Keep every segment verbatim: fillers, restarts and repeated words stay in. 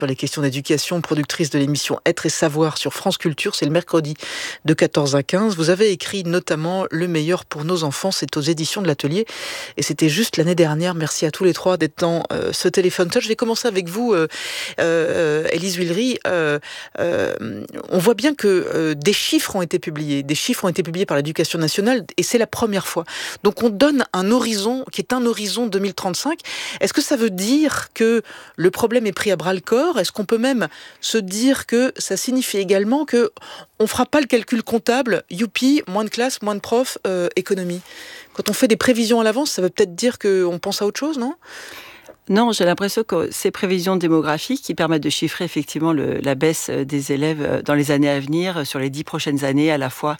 Sur les questions d'éducation, productrice de l'émission Être et Savoir sur France Culture, c'est le mercredi de quatorze à quinze. Vous avez écrit notamment Le meilleur pour nos enfants, c'est aux éditions de l'Atelier. Et c'était juste l'année dernière. Merci à tous les trois d'être dans euh, ce téléphone touch. Je vais commencer avec vous, euh, euh, Élise Huillery. Euh, euh, on voit bien que euh, des chiffres ont été publiés. Des chiffres ont été publiés par l'Éducation nationale et c'est la première fois. Donc on donne un horizon qui est un horizon deux mille trente-cinq. Est-ce que ça veut dire que le problème est pris à bras-le-corps ? Est-ce qu'on peut même se dire que ça signifie également que on fera pas le calcul comptable, youpi, moins de classes, moins de profs, euh, économie. Quand on fait des prévisions à l'avance, ça veut peut-être dire qu'on pense à autre chose, non ? Non, j'ai l'impression que ces prévisions démographiques qui permettent de chiffrer effectivement le, la baisse des élèves dans les années à venir, sur les dix prochaines années, à la fois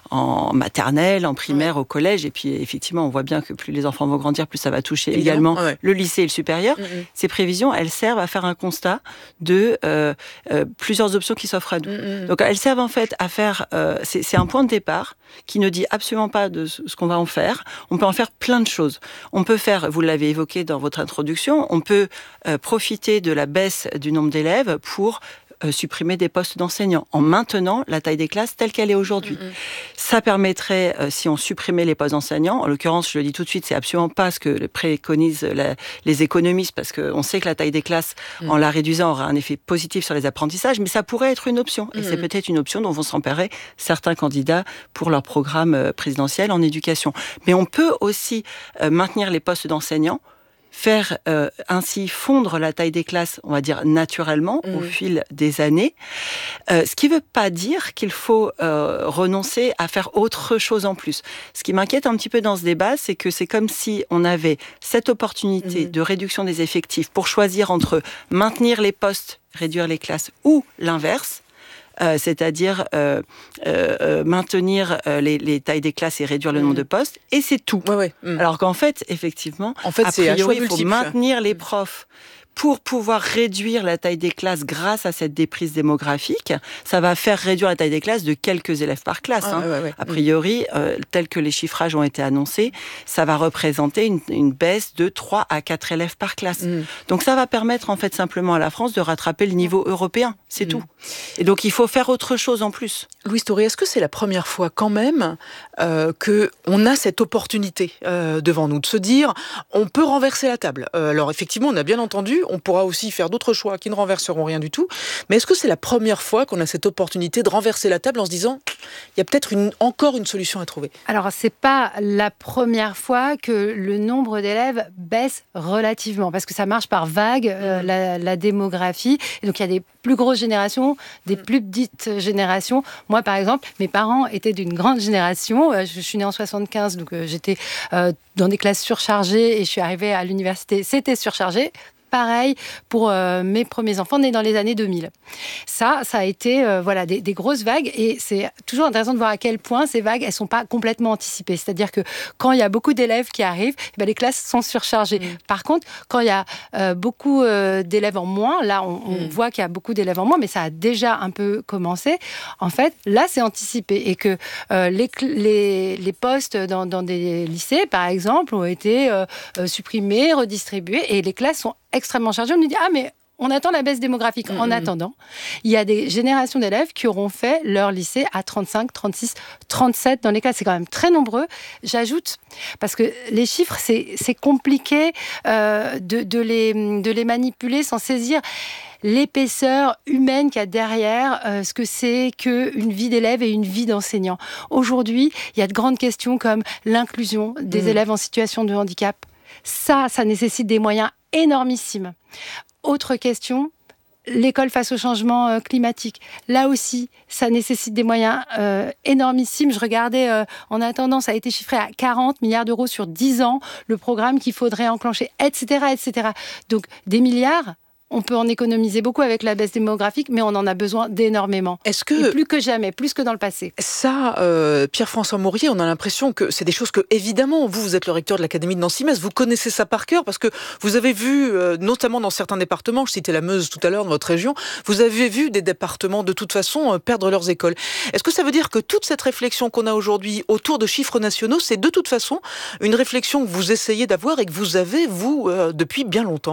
en maternelle, en primaire, ouais. au collège, et puis effectivement, on voit bien que plus les enfants vont grandir, plus ça va toucher également, également ouais. le lycée et le supérieur. Mm-hmm. Ces prévisions, elles servent à faire un constat de euh, euh, plusieurs options qui s'offrent à nous. Mm-hmm. Donc, elles servent en fait à faire... Euh, c'est, c'est un point de départ qui ne dit absolument pas de ce qu'on va en faire. On peut en faire plein de choses. On peut faire, vous l'avez évoqué dans votre introduction, on peut euh, profiter de la baisse du nombre d'élèves pour euh, supprimer des postes d'enseignants en maintenant la taille des classes telle qu'elle est aujourd'hui. Mm-hmm. Ça permettrait, euh, si on supprimait les postes d'enseignants, en l'occurrence, je le dis tout de suite, c'est absolument pas ce que préconisent la, les économistes, parce qu'on sait que la taille des classes, mm-hmm. en la réduisant, aura un effet positif sur les apprentissages, mais ça pourrait être une option. Mm-hmm. Et c'est peut-être une option dont vont s'emparer certains candidats pour leur programme présidentiel en éducation. Mais on peut aussi euh, maintenir les postes d'enseignants, faire euh, ainsi fondre la taille des classes, on va dire naturellement, mmh. au fil des années. Euh, ce qui ne veut pas dire qu'il faut euh, renoncer à faire autre chose en plus. Ce qui m'inquiète un petit peu dans ce débat, c'est que c'est comme si on avait cette opportunité mmh. de réduction des effectifs pour choisir entre maintenir les postes, réduire les classes, ou l'inverse. Euh, c'est-à-dire euh, euh, maintenir euh, les, les tailles des classes et réduire le mmh. nombre de postes, et c'est tout. Ouais, ouais. Mmh. Alors qu'en fait, effectivement, en fait, a c'est priori, il faut multiple. maintenir les profs pour pouvoir réduire la taille des classes grâce à cette déprise démographique. Ça va faire réduire la taille des classes de quelques élèves par classe. Ah, hein. ouais, ouais. A priori, euh, tel que les chiffrages ont été annoncés, ça va représenter une, une baisse de trois à quatre élèves par classe. Mm. Donc ça va permettre en fait simplement à la France de rattraper le niveau européen, c'est mm. tout. Et donc il faut faire autre chose en plus. Louise Toré, est-ce que c'est la première fois quand même euh, qu'on a cette opportunité euh, devant nous de se dire on peut renverser la table. euh, Alors effectivement, on a bien entendu, on pourra aussi faire d'autres choix qui ne renverseront rien du tout. Mais est-ce que c'est la première fois qu'on a cette opportunité de renverser la table en se disant il y a peut-être une, encore une solution à trouver ? Alors, c'est pas la première fois que le nombre d'élèves baisse relativement, parce que ça marche par vague, euh, la, la démographie. Et donc, il y a des plus grosses générations, des plus petites générations. Moi, par exemple, mes parents étaient d'une grande génération. Je suis née en soixante-quinze, donc euh, j'étais euh, dans des classes surchargées et je suis arrivée à l'université, c'était surchargé. Pareil pour euh, mes premiers enfants nés dans les années deux mille. Ça, ça a été euh, voilà, des, des grosses vagues, et c'est toujours intéressant de voir à quel point ces vagues, elles ne sont pas complètement anticipées. C'est-à-dire que quand il y a beaucoup d'élèves qui arrivent, eh ben, les classes sont surchargées. Mmh. Par contre, quand il y a euh, beaucoup euh, d'élèves en moins, là, on, on mmh. voit qu'il y a beaucoup d'élèves en moins, mais ça a déjà un peu commencé. En fait, là, c'est anticipé, et que euh, les, les, les postes dans, dans des lycées, par exemple, ont été euh, supprimés, redistribués, et les classes sont extrêmement chargé, on nous dit « Ah, mais on attend la baisse démographique. Mmh. » En attendant, il y a des générations d'élèves qui auront fait leur lycée à trente-cinq, trente-six, trente-sept dans les classes. C'est quand même très nombreux. J'ajoute, parce que les chiffres, c'est, c'est compliqué euh, de, de, les, de les manipuler sans saisir l'épaisseur humaine qu'il y a derrière euh, ce que c'est qu'une vie d'élève et une vie d'enseignant. Aujourd'hui, il y a de grandes questions comme l'inclusion des mmh. élèves en situation de handicap. Ça, ça nécessite des moyens énormissimes. Autre question, l'école face au changement climatique. Là aussi, ça nécessite des moyens euh, énormissimes. Je regardais, euh, en attendant, ça a été chiffré à quarante milliards d'euros sur dix ans, le programme qu'il faudrait enclencher, et cetera, et cetera. Donc, des milliards, on peut en économiser beaucoup avec la baisse démographique, mais on en a besoin d'énormément. Est-ce que... Et plus que jamais, plus que dans le passé. Ça, euh, Pierre-François Maurier, on a l'impression que c'est des choses que, évidemment, vous, vous êtes le recteur de l'Académie de Nancy-Metz, vous connaissez ça par cœur, parce que vous avez vu, euh, notamment dans certains départements, je citais la Meuse tout à l'heure, dans votre région, vous avez vu des départements, de toute façon, euh, perdre leurs écoles. Est-ce que ça veut dire que toute cette réflexion qu'on a aujourd'hui autour de chiffres nationaux, c'est de toute façon une réflexion que vous essayez d'avoir et que vous avez, vous, euh, depuis bien longtemps ?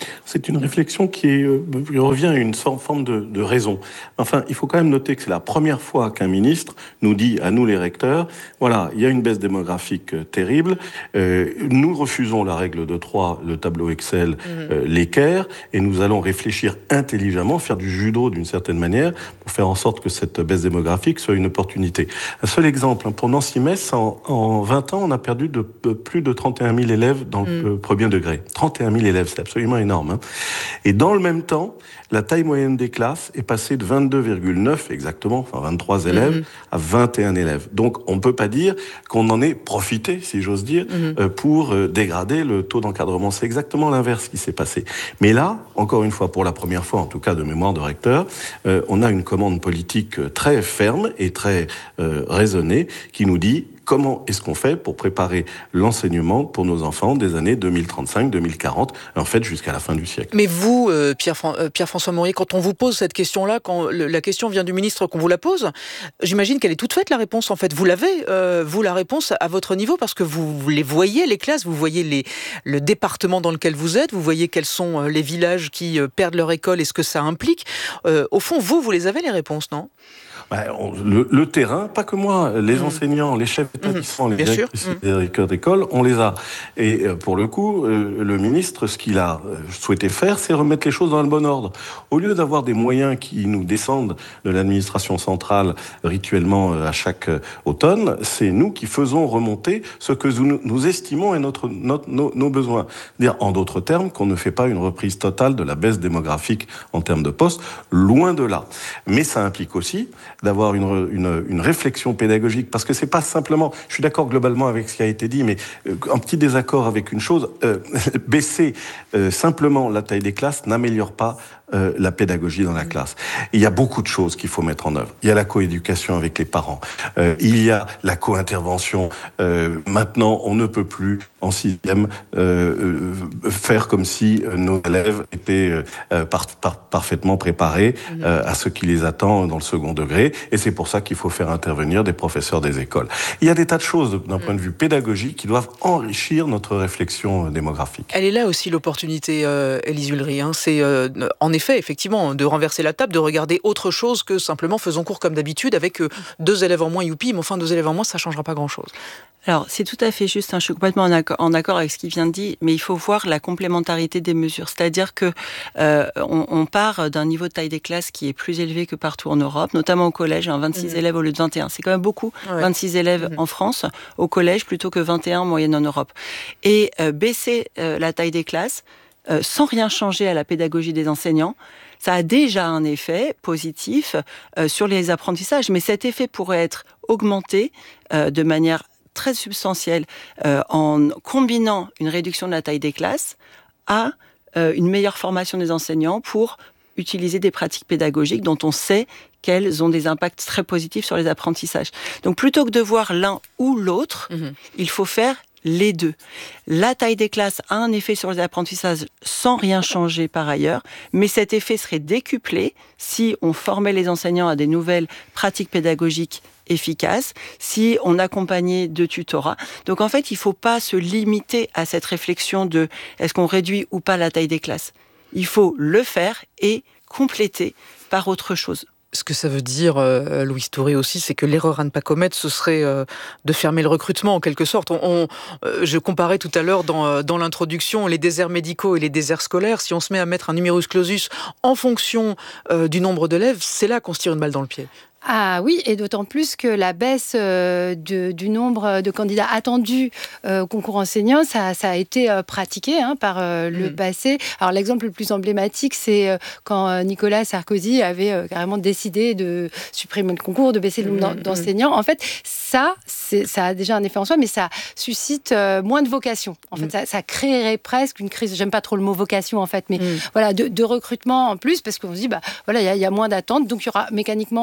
C'est une réflexion qui, est, euh, qui revient à une forme de, de raison. Enfin, il faut quand même noter que c'est la première fois qu'un ministre nous dit à nous les recteurs, voilà, il y a une baisse démographique euh, terrible, euh, nous refusons la règle de trois, le tableau Excel, mmh. euh, l'équerre, et nous allons réfléchir intelligemment, faire du judo d'une certaine manière, pour faire en sorte que cette baisse démographique soit une opportunité. Un seul exemple, hein, pour Nancy-Metz, en, en vingt ans, on a perdu de, de plus de trente et un mille élèves dans mmh. le premier degré. trente et un mille élèves, c'est absolument énorme. Hein. Et dans le même temps, la taille moyenne des classes est passée de vingt-deux virgule neuf exactement, enfin vingt-trois élèves, mmh. à vingt et un élèves. Donc on ne peut pas dire qu'on en ait profité, si j'ose dire, mmh. euh, pour euh, dégrader le taux d'encadrement. C'est exactement l'inverse qui s'est passé. Mais là, encore une fois, pour la première fois, en tout cas de mémoire de recteur, euh, on a une commande politique très ferme et très euh, raisonnée qui nous dit comment est-ce qu'on fait pour préparer l'enseignement pour nos enfants des années deux mille trente-cinq deux mille quarante, en fait jusqu'à la fin du siècle. Mais vous, euh, Pierre, euh, Pierre-François Morier, quand on vous pose cette question-là, quand le, la question vient du ministre qu'on vous la pose, j'imagine qu'elle est toute faite, la réponse, en fait. Vous l'avez, euh, vous, la réponse à votre niveau, parce que vous, vous les voyez, les classes, vous voyez les, le département dans lequel vous êtes, vous voyez quels sont les villages qui euh, perdent leur école et ce que ça implique. Euh, au fond, vous, vous les avez, les réponses, non ? Ben, on, le, le terrain, pas que moi, les mmh. enseignants, les chefs d'établissement, mmh. les directeurs mmh. d'école, on les a. Et pour le coup, euh, le ministre, ce qu'il a souhaité faire, c'est remettre les choses dans le bon ordre. Au lieu d'avoir des moyens qui nous descendent de l'administration centrale rituellement à chaque automne, c'est nous qui faisons remonter ce que nous, nous estimons est notre, notre, nos, nos besoins. Dire, en d'autres termes, qu'on ne fait pas une reprise totale de la baisse démographique en termes de postes, loin de là. Mais ça implique aussi d'avoir une, une, une réflexion pédagogique, parce que c'est pas simplement, je suis d'accord globalement avec ce qui a été dit, mais euh, un petit désaccord avec une chose, euh, baisser euh, simplement la taille des classes n'améliore pas euh, la pédagogie dans la classe. Il y a beaucoup de choses qu'il faut mettre en œuvre. Il y a la coéducation avec les parents, euh, il y a la co-intervention. Euh, maintenant, on ne peut plus, en sixième, euh, euh, faire comme si nos élèves étaient euh, par, par, parfaitement préparés euh, à ce qui les attend dans le second degré. Et c'est pour ça qu'il faut faire intervenir des professeurs des écoles. Il y a des tas de choses d'un point de vue pédagogique qui doivent enrichir notre réflexion démographique. Elle est là aussi l'opportunité, euh, Élise Ulry. Hein. C'est euh, en effet, effectivement, de renverser la table, de regarder autre chose que simplement faisons cours comme d'habitude avec euh, deux élèves en moins, youpi, mais enfin deux élèves en moins, ça ne changera pas grand-chose. Alors, c'est tout à fait juste, hein, je suis complètement en accord, en accord avec ce qui vient de dire, mais il faut voir la complémentarité des mesures. C'est-à-dire que euh, on, on part d'un niveau de taille des classes qui est plus élevé que partout en Europe, notamment au collège, hein, vingt-six mmh. élèves au lieu de vingt et un. C'est quand même beaucoup, ouais. vingt-six élèves mmh. en France, au collège, plutôt que vingt et un en moyenne en Europe. Et euh, baisser euh, la taille des classes, euh, sans rien changer à la pédagogie des enseignants, ça a déjà un effet positif euh, sur les apprentissages. Mais cet effet pourrait être augmenté euh, de manière très substantielle euh, en combinant une réduction de la taille des classes à euh, une meilleure formation des enseignants pour utiliser des pratiques pédagogiques dont on sait qu'elles ont des impacts très positifs sur les apprentissages. Donc plutôt que de voir l'un ou l'autre, mmh. il faut faire les deux. La taille des classes a un effet sur les apprentissages sans rien changer par ailleurs, mais cet effet serait décuplé si on formait les enseignants à des nouvelles pratiques pédagogiques efficaces, si on accompagnait de tutorat. Donc en fait, il ne faut pas se limiter à cette réflexion de est-ce qu'on réduit ou pas la taille des classes. Il faut le faire et compléter par autre chose. Ce que ça veut dire, euh, Louise Touré aussi, c'est que l'erreur à ne pas commettre, ce serait euh, de fermer le recrutement en quelque sorte. On, on, euh, je comparais tout à l'heure dans, dans l'introduction les déserts médicaux et les déserts scolaires. Si on se met à mettre un numerus clausus en fonction euh, du nombre d'élèves, c'est là qu'on se tire une balle dans le pied. Ah oui, et d'autant plus que la baisse euh, de, du nombre de candidats attendus euh, au concours enseignant, ça, ça a été euh, pratiqué hein, par euh, le mmh. passé. Alors l'exemple le plus emblématique, c'est euh, quand euh, Nicolas Sarkozy avait euh, carrément décidé de supprimer le concours, de baisser le nombre mmh. d'enseignants. En fait, ça, c'est, ça a déjà un effet en soi, mais ça suscite euh, moins de vocation. En fait, mmh. ça, ça créerait presque une crise, j'aime pas trop le mot vocation en fait, mais mmh. voilà, de, de recrutement en plus, parce qu'on se dit, bah, voilà, il y, y a moins d'attentes, donc il y aura mécaniquement moins de candidats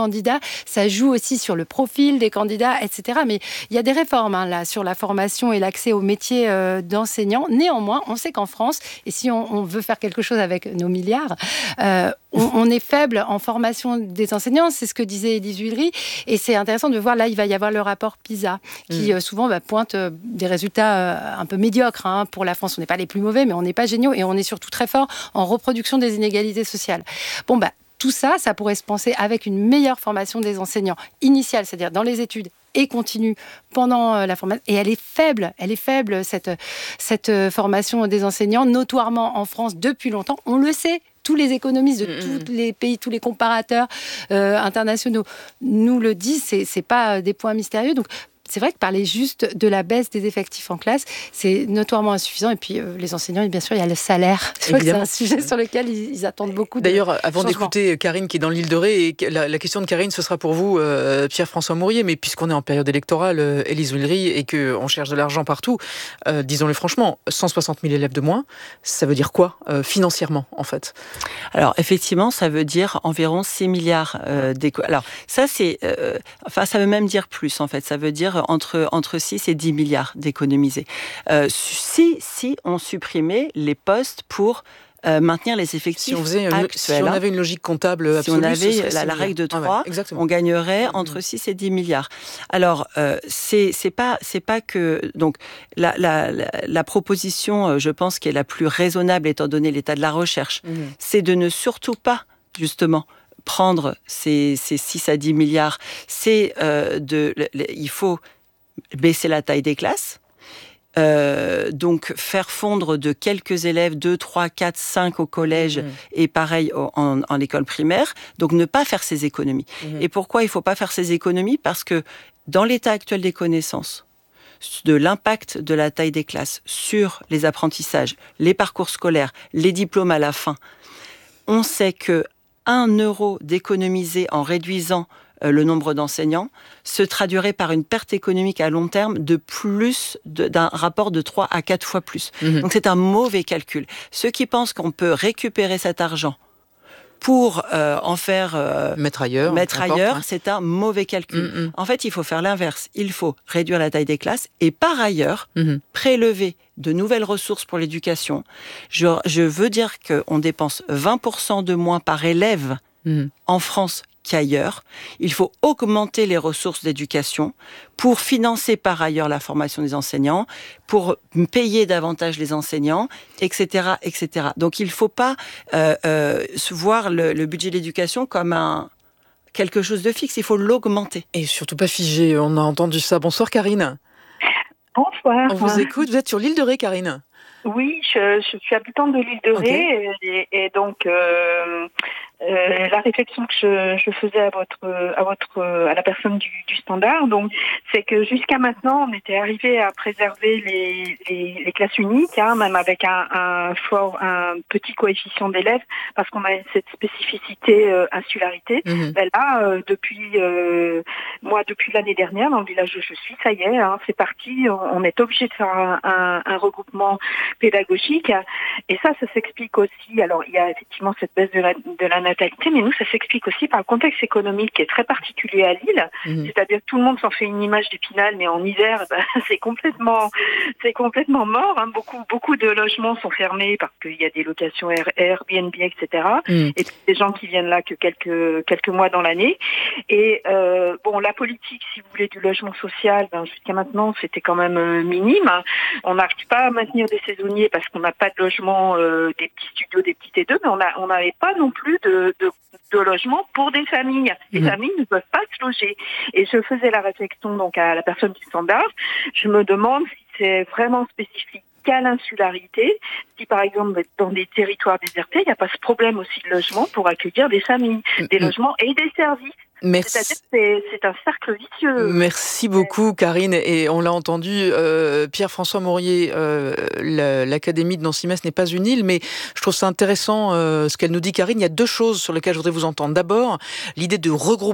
candidats. Ça joue aussi sur le profil des candidats, et cetera. Mais il y a des réformes hein, là sur la formation et l'accès au métier euh, d'enseignant. Néanmoins, on sait qu'en France, et si on, on veut faire quelque chose avec nos milliards, euh, on, on est faible en formation des enseignants. C'est ce que disait Élise Huillery. Et c'est intéressant de voir, là, il va y avoir le rapport PISA, qui mmh. euh, souvent bah, pointe euh, des résultats euh, un peu médiocres hein, pour la France. On n'est pas les plus mauvais, mais on n'est pas géniaux. Et on est surtout très fort en reproduction des inégalités sociales. Bon, bah, tout ça, ça pourrait se penser avec une meilleure formation des enseignants initiale, c'est-à-dire dans les études et continue pendant la formation. Et elle est faible, elle est faible, cette, cette formation des enseignants, notoirement en France depuis longtemps. On le sait. Tous les économistes de mmh. tous les pays, tous les comparateurs euh, internationaux nous le disent, c'est, c'est pas des points mystérieux. Donc, c'est vrai que parler juste de la baisse des effectifs en classe, c'est notoirement insuffisant. Et puis, euh, les enseignants, bien sûr, il y a le salaire. Je crois que c'est un sujet sur lequel ils, ils attendent beaucoup de D'ailleurs, avant changement. d'écouter Karine qui est dans l'île de Ré, et la, la question de Karine, ce sera pour vous, euh, Pierre-François Mourier. Mais puisqu'on est en période électorale, euh, Élise Huillery, et qu'on cherche de l'argent partout, euh, disons-le franchement, cent soixante mille élèves de moins, ça veut dire quoi euh, financièrement, en fait ? Alors, effectivement, ça veut dire environ six milliards euh, d'éco. Alors, ça, c'est... Euh, enfin, ça veut même dire plus, en fait. Ça veut dire entre, entre six et dix milliards d'économiser. Euh, si, si on supprimait les postes pour euh, maintenir les effectifs si on faisait une, actuels. Si on avait une logique comptable absolue, si on avait la, la milliards. règle de trois, ah ouais, on gagnerait entre six et dix milliards. Alors, euh, c'est, c'est pas, c'est pas que... Donc, la, la, la, la proposition, je pense, qui est la plus raisonnable, étant donné l'état de la recherche, mmh. c'est de ne surtout pas, justement, prendre ces, ces six à dix milliards. C'est euh, de... Le, le, il faut baisser la taille des classes, euh, donc faire fondre de quelques élèves, deux, trois, quatre, cinq au collège mmh. et pareil en, en école primaire, donc ne pas faire ces économies. Mmh. Et pourquoi il ne faut pas faire ces économies ? Parce que dans l'état actuel des connaissances, de l'impact de la taille des classes sur les apprentissages, les parcours scolaires, les diplômes à la fin, on sait que un euro d'économiser en réduisant le nombre d'enseignants, se traduirait par une perte économique à long terme de plus, de, d'un rapport de trois à quatre fois plus. Mmh. Donc c'est un mauvais calcul. Ceux qui pensent qu'on peut récupérer cet argent pour euh, en faire euh, mettre ailleurs, mettre ailleurs, hein. c'est un mauvais calcul. Mmh. En fait, il faut faire l'inverse. Il faut réduire la taille des classes et par ailleurs, mmh. prélever de nouvelles ressources pour l'éducation. Je, je veux dire qu'on dépense vingt pour cent de moins par élève mmh. en France qu'ailleurs. Il faut augmenter les ressources d'éducation pour financer par ailleurs la formation des enseignants, pour payer davantage les enseignants, et cetera, et cetera. Donc il ne faut pas euh, euh, voir le, le budget de l'éducation comme un quelque chose de fixe. Il faut l'augmenter. Et surtout pas figé. On a entendu ça. Bonsoir Karine. Bonsoir. On vous écoute. Vous êtes sur l'île de Ré, Karine. Oui, je, je suis habitante de l'île de Ré, okay. et, et donc euh, euh, la réflexion que je, je faisais à votre, à votre, à la personne du, du Standard, donc c'est que jusqu'à maintenant, on était arrivé à préserver les, les, les classes uniques, hein, même avec un, un fort, un petit coefficient d'élèves, parce qu'on a cette spécificité euh, insularité. Mm-hmm. Ben là, euh, depuis euh, moi, depuis l'année dernière, dans le village où je suis, ça y est, hein, c'est parti. On, on est obligé de faire un, un, un regroupement pédagogique, et ça, ça s'explique aussi. Alors, il y a effectivement cette baisse de la, de la natalité, mais nous, ça s'explique aussi par le contexte économique qui est très particulier à Lille. Mmh. C'est-à-dire que tout le monde s'en fait une image d'Épinal, mais en hiver, ben, c'est complètement, c'est complètement mort. Hein. Beaucoup, beaucoup de logements sont fermés parce qu'il y a des locations Airbnb, et cetera. Mmh. Et puis des gens qui viennent là que quelques quelques mois dans l'année. Et euh, bon, la politique, si vous voulez, du logement social, ben, jusqu'à maintenant, c'était quand même euh, minime. On n'arrive pas à maintenir des saisonniers parce qu'on n'a pas de logement, euh, des petits studios, des petits T deux, mais on a, on n'avait pas non plus de, de, de logement pour des familles. Les mmh. familles ne peuvent pas se loger. Et je faisais la réflexion donc à la personne du Standard. Je me demande si c'est vraiment spécifique qu'à l'insularité, si par exemple dans des territoires désertés, il n'y a pas ce problème aussi de logement pour accueillir des familles, mmh. des logements et des services. Merci. C'est-à-dire que c'est, c'est un cercle vicieux. Merci beaucoup, Karine. Et on l'a entendu, euh, Pierre-François Mourier, euh, la, l'Académie de Nancy-Metz n'est pas une île, mais je trouve ça intéressant euh, ce qu'elle nous dit, Karine. Il y a deux choses sur lesquelles je voudrais vous entendre. D'abord, l'idée de regroupement.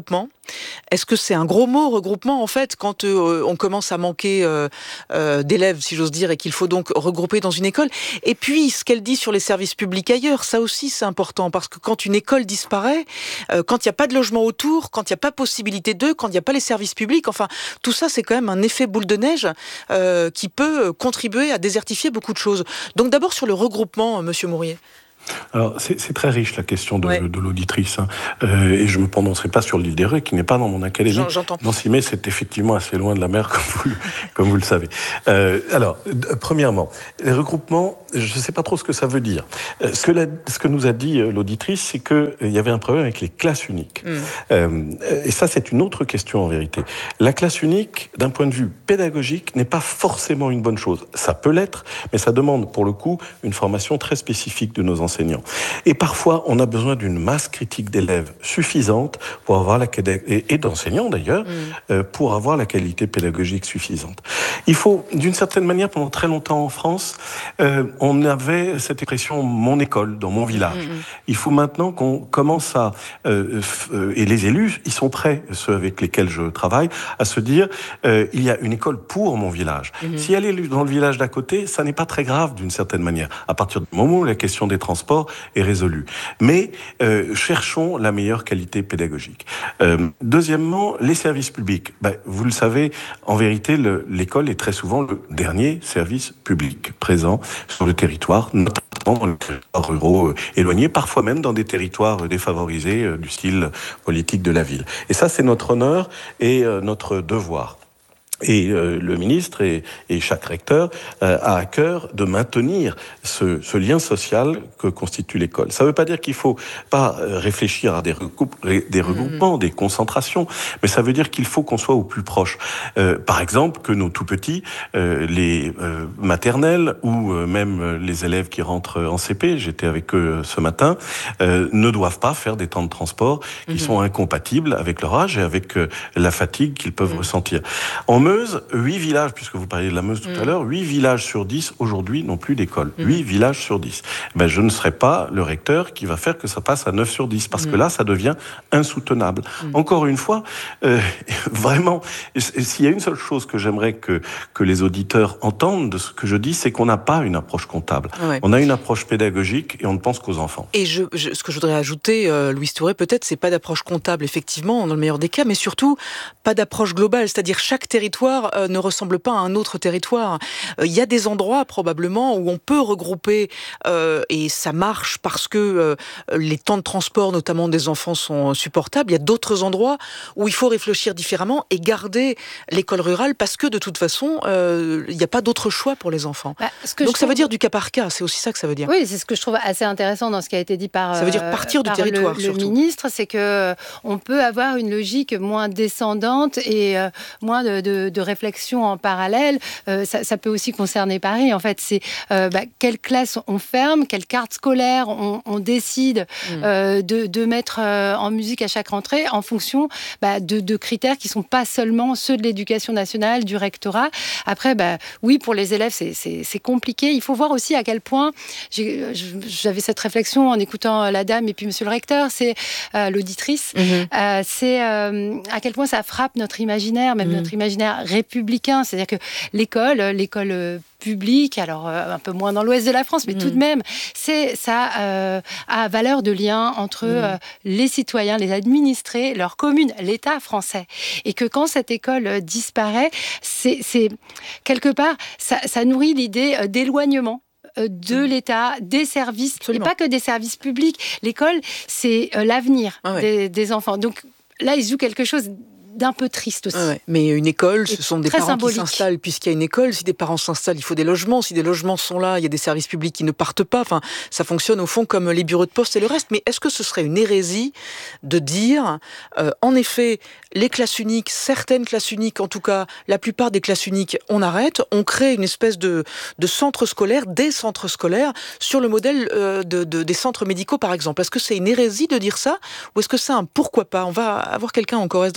Est-ce que c'est un gros mot, regroupement, en fait, quand euh, on commence à manquer euh, euh, d'élèves, si j'ose dire, et qu'il faut donc regrouper dans une école? Et puis, ce qu'elle dit sur les services publics ailleurs, ça aussi c'est important, parce que quand une école disparaît, euh, quand il n'y a pas de logement autour, quand il n'y a pas possibilité d'eux, quand il n'y a pas les services publics, enfin, tout ça c'est quand même un effet boule de neige euh, qui peut contribuer à désertifier beaucoup de choses. Donc d'abord sur le regroupement, Monsieur Mourier. Alors, c'est, c'est très riche la question de, ouais. de l'auditrice, hein. euh, et je ne me prononcerai pas sur l'île des Ré, qui n'est pas dans mon académie. J'entends. Nancy-Metz, c'est effectivement assez loin de la mer, comme vous, comme vous le savez. Euh, alors, d- premièrement, les regroupements, je ne sais pas trop ce que ça veut dire. Euh, ce, que la, ce que nous a dit euh, l'auditrice, c'est qu'il euh, y avait un problème avec les classes uniques. Mm. Euh, et ça, c'est une autre question en vérité. La classe unique, d'un point de vue pédagogique, n'est pas forcément une bonne chose. Ça peut l'être, mais ça demande, pour le coup, une formation très spécifique de nos enseignants. Et parfois, on a besoin d'une masse critique d'élèves suffisante pour avoir la et, et d'enseignants d'ailleurs, mmh. euh, pour avoir la qualité pédagogique suffisante. Il faut, d'une certaine manière, pendant très longtemps en France, euh, on avait cette expression « mon école » dans mon village. Mmh. Il faut maintenant qu'on commence à... Euh, euh, et les élus, ils sont prêts, ceux avec lesquels je travaille, à se dire euh, il y a une école pour mon village. Mmh. Si elle est dans le village d'à côté, ça n'est pas très grave d'une certaine manière. À partir du moment où la question des transports est résolue. Mais euh, cherchons la meilleure qualité pédagogique. Euh, deuxièmement, les services publics. Ben, vous le savez, en vérité, le, l'école est très souvent le dernier service public présent sur le territoire, notamment dans les territoires ruraux euh, éloignés, parfois même dans des territoires euh, défavorisés euh, du style politique de la ville. Et ça, c'est notre honneur et euh, notre devoir. Et euh, le ministre et, et chaque recteur euh, a à cœur de maintenir ce, ce lien social que constitue l'école. Ça ne veut pas dire qu'il faut pas réfléchir à des, regroupe, des regroupements, mmh. des concentrations, mais ça veut dire qu'il faut qu'on soit au plus proche. Euh, par exemple, que nos tout-petits, euh, les euh, maternelles ou euh, même les élèves qui rentrent en C P, j'étais avec eux ce matin, euh, ne doivent pas faire des temps de transport qui mmh. sont incompatibles avec leur âge et avec euh, la fatigue qu'ils peuvent mmh. ressentir. En Meuse, huit villages, puisque vous parliez de la Meuse tout mmh. à l'heure, huit villages sur dix aujourd'hui n'ont plus d'école. Mmh. huit villages sur dix. Ben, je ne serai pas le recteur qui va faire que ça passe à neuf sur dix, parce mmh. que là, ça devient insoutenable. Mmh. Encore une fois, euh, vraiment, s'il y a une seule chose que j'aimerais que, que les auditeurs entendent de ce que je dis, c'est qu'on n'a pas une approche comptable. Ouais. On a une approche pédagogique et on ne pense qu'aux enfants. Et je, je, ce que je voudrais ajouter, euh, Louise Touré, peut-être, c'est pas d'approche comptable, effectivement, dans le meilleur des cas, mais surtout, pas d'approche globale, c'est-à-dire chaque territoire Euh, ne ressemble pas à un autre territoire. Il euh, y a des endroits probablement où on peut regrouper euh, et ça marche parce que euh, les temps de transport, notamment des enfants, sont supportables. Il y a d'autres endroits où il faut réfléchir différemment et garder l'école rurale parce que de toute façon, il euh, n'y a pas d'autre choix pour les enfants. Bah, ce que Donc ça trouve... veut dire du cas par cas, c'est aussi ça que ça veut dire. Oui, c'est ce que je trouve assez intéressant dans ce qui a été dit par, ça veut dire partir du territoire, le, surtout. le ministre, c'est qu'on peut avoir une logique moins descendante et euh, moins de, de de réflexion en parallèle, euh, ça, ça peut aussi concerner Paris. En fait, c'est euh, bah, quelle classe on ferme, quelle carte scolaire on, on décide mmh. euh, de, de mettre euh, en musique à chaque rentrée en fonction bah, de, de critères qui ne sont pas seulement ceux de l'éducation nationale, du rectorat. Après, bah, oui, pour les élèves, c'est, c'est, c'est compliqué. Il faut voir aussi à quel point, j'ai, j'avais cette réflexion en écoutant la dame et puis monsieur le recteur, c'est euh, l'auditrice, mmh. euh, c'est euh, à quel point ça frappe notre imaginaire, même mmh. notre imaginaire républicain, c'est-à-dire que l'école, l'école publique, alors euh, un peu moins dans l'ouest de la France, mais mmh. tout de même, c'est, ça euh, a valeur de lien entre mmh. euh, les citoyens, les administrés, leur commune, l'État français. Et que quand cette école disparaît, c'est, c'est quelque part, ça, ça nourrit l'idée d'éloignement de l'État, des services, Absolument. Et pas que des services publics. L'école, c'est euh, l'avenir ah ouais. des, des enfants. Donc là, il se joue quelque chose d'un peu triste aussi. Ah ouais, mais une école, ce sont des parents symbolique. Qui s'installent. Puisqu'il y a une école, si des parents s'installent, il faut des logements. Si des logements sont là, il y a des services publics qui ne partent pas. Enfin, ça fonctionne au fond comme les bureaux de poste et le reste. Mais est-ce que ce serait une hérésie de dire, euh, en effet, les classes uniques, certaines classes uniques, en tout cas, la plupart des classes uniques, on arrête, on crée une espèce de, de centre scolaire, des centres scolaires, sur le modèle euh, de, de, des centres médicaux, par exemple. Est-ce que c'est une hérésie de dire ça? Ou est-ce que c'est un pourquoi pas? On va avoir quelqu'un en Corrèze dans un instant.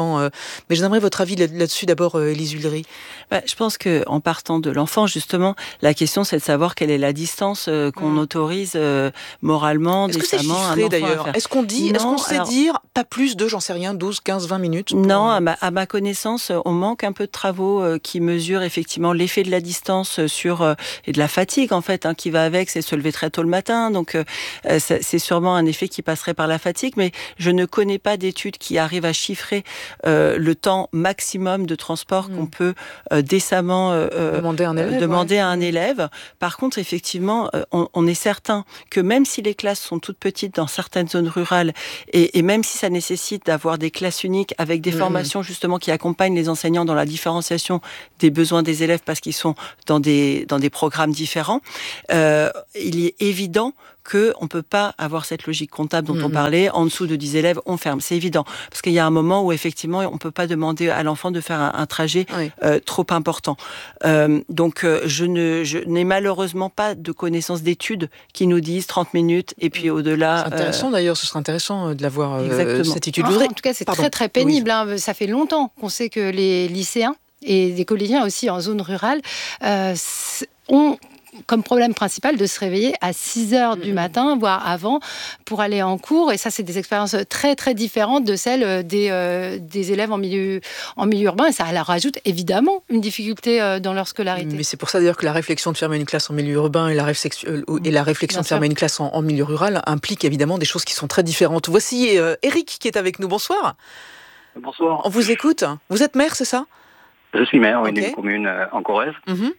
évidemment. Euh, mais j'aimerais votre avis là- là-dessus d'abord, euh, Élise Ullery. Bah, je pense qu'en partant de l'enfant, justement, la question c'est de savoir quelle est la distance euh, qu'on mmh. autorise euh, moralement, Est-ce que c'est décemment, chiffré un enfant d'ailleurs à faire. Est-ce qu'on dit, non, est-ce qu'on sait alors, dire pas plus de, j'en sais rien, douze, quinze, vingt minutes pour... Non, à ma, à ma connaissance, on manque un peu de travaux euh, qui mesurent effectivement l'effet de la distance sur euh, et de la fatigue en fait, hein, qui va avec, c'est se lever très tôt le matin, donc euh, c'est, c'est sûrement un effet qui passerait par la fatigue, mais je ne connais pas d'études qui arrivent à chiffrer euh, le temps maximum de transport mmh. qu'on peut euh, décemment euh, demander, un élève, euh, demander ouais. à un élève. Par contre, effectivement, euh, on, on est certain que même si les classes sont toutes petites dans certaines zones rurales, et, et même si ça nécessite d'avoir des classes uniques avec des mmh. formations justement qui accompagnent les enseignants dans la différenciation des besoins des élèves parce qu'ils sont dans des, dans des programmes différents, euh, il est évident qu'on ne peut pas avoir cette logique comptable dont mmh. on parlait, en dessous de dix élèves, on ferme. C'est évident. Parce qu'il y a un moment où, effectivement, on ne peut pas demander à l'enfant de faire un, un trajet oui. euh, trop important. Euh, donc, euh, je, ne, je n'ai malheureusement pas de connaissances d'études qui nous disent trente minutes et puis au-delà... C'est intéressant euh... d'ailleurs, ce serait intéressant de l'avoir, euh, cette étude. En, en tout cas, c'est Pardon. très très pénible. Hein. Ça fait longtemps qu'on sait que les lycéens et les collégiens aussi en zone rurale euh, ont... comme problème principal de se réveiller à six heures du matin, voire avant, pour aller en cours. Et ça, c'est des expériences très, très différentes de celles des, euh, des élèves en milieu, en milieu urbain. Et ça leur rajoute évidemment une difficulté euh, dans leur scolarité. Mais c'est pour ça d'ailleurs que la réflexion de fermer une classe en milieu urbain et la, réflexion, euh, et la réflexion Bien de fermer sûr. une classe en, en milieu rural implique évidemment des choses qui sont très différentes. Voici euh, Eric qui est avec nous. Bonsoir. Bonsoir. On vous écoute. Vous êtes maire, c'est ça ? Je suis maire okay. d'une commune euh, en Corrèze. Mm-hmm.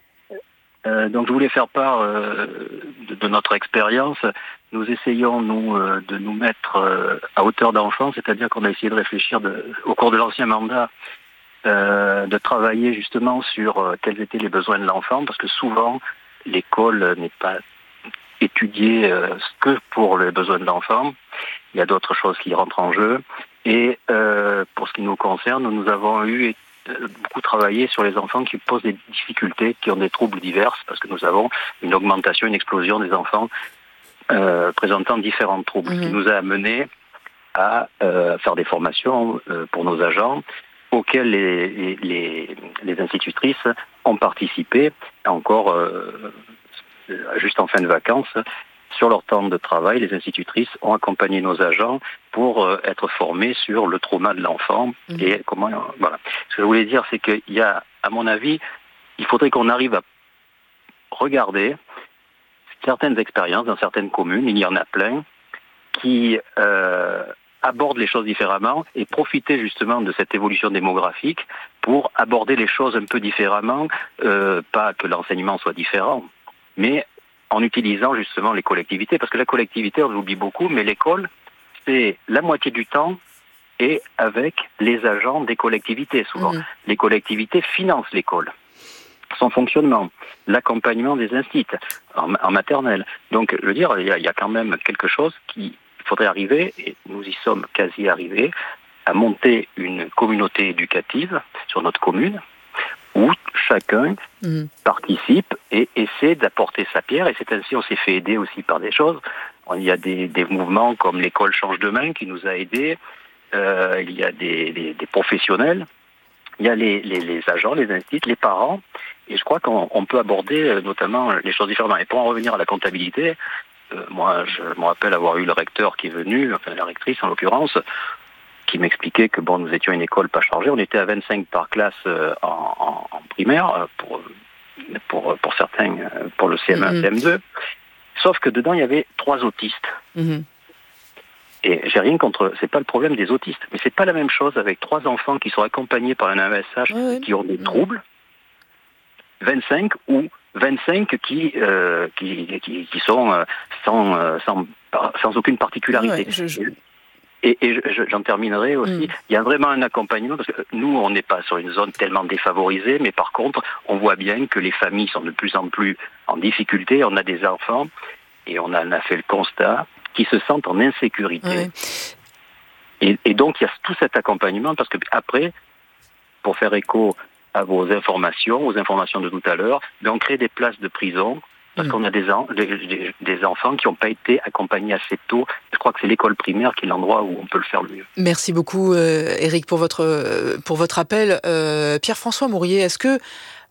Euh, donc je voulais faire part euh, de, de notre expérience. Nous essayons, nous, euh, de nous mettre euh, à hauteur d'enfant, c'est-à-dire qu'on a essayé de réfléchir de, au cours de l'ancien mandat, euh, de travailler justement sur euh, quels étaient les besoins de l'enfant, parce que souvent, l'école n'est pas étudiée euh, que pour les besoins de l'enfant. Il y a d'autres choses qui rentrent en jeu. Et euh, pour ce qui nous concerne, nous avons eu beaucoup travaillé sur les enfants qui posent des difficultés, qui ont des troubles divers, parce que nous avons une augmentation, une explosion des enfants euh, présentant différents troubles, mmh. qui nous a amené à euh, faire des formations euh, pour nos agents, auxquelles les, les, les institutrices ont participé, encore euh, juste en fin de vacances. Sur leur temps de travail, les institutrices ont accompagné nos agents pour euh, être formés sur le trauma de l'enfant mmh. et comment. Euh, voilà. Ce que je voulais dire, c'est qu'il y a, à mon avis, il faudrait qu'on arrive à regarder certaines expériences dans certaines communes, il y en a plein, qui euh, abordent les choses différemment et profiter justement de cette évolution démographique pour aborder les choses un peu différemment, euh, pas que l'enseignement soit différent, mais en utilisant justement les collectivités, parce que la collectivité, on l'oublie beaucoup, mais l'école, c'est la moitié du temps et avec les agents des collectivités, souvent. Mmh. Les collectivités financent l'école, son fonctionnement, l'accompagnement des instituts en, en maternelle. Donc, je veux dire, il y, a, il y a quand même quelque chose qu'il faudrait arriver, et nous y sommes quasi arrivés, à monter une communauté éducative sur notre commune, où chacun mmh. participe et essaie d'apporter sa pierre. Et c'est ainsi on s'est fait aider aussi par des choses. Il y a des, des mouvements comme l'école change de main qui nous a aidés. Euh, il y a des, des, des professionnels. Il y a les, les, les agents, les instituts, les parents. Et je crois qu'on on peut aborder notamment les choses différemment. Et pour en revenir à la comptabilité, euh, moi je me rappelle avoir eu le recteur qui est venu, enfin la rectrice en l'occurrence, qui m'expliquait que bon, nous étions une école pas chargée. On était à vingt-cinq par classe euh, en, en, en primaire, pour, pour, pour certains, pour le C M un, mmh. C M deux. Sauf que dedans, il y avait trois autistes. Mmh. Et j'ai rien contre, c'est pas le problème des autistes, mais c'est pas la même chose avec trois enfants qui sont accompagnés par un A M S H mmh. qui ont des troubles, vingt-cinq ou vingt-cinq qui, euh, qui, qui, qui sont euh, sans, sans, sans aucune particularité. Ouais, je, je... Et, et je, j'en terminerai aussi, mmh. il y a vraiment un accompagnement, parce que nous, on n'est pas sur une zone tellement défavorisée, mais par contre, on voit bien que les familles sont de plus en plus en difficulté, on a des enfants, et on en a fait le constat, qui se sentent en insécurité. Ouais. Et, et donc, il y a tout cet accompagnement, parce que après, pour faire écho à vos informations, aux informations de tout à l'heure, on crée des places de prison Parce mmh. qu'on a des, en, des, des enfants qui n'ont pas été accompagnés assez tôt. Je crois que c'est l'école primaire qui est l'endroit où on peut le faire le mieux. Merci beaucoup, euh, Éric, pour votre, pour votre appel. Euh, Pierre-François Mourier, est-ce que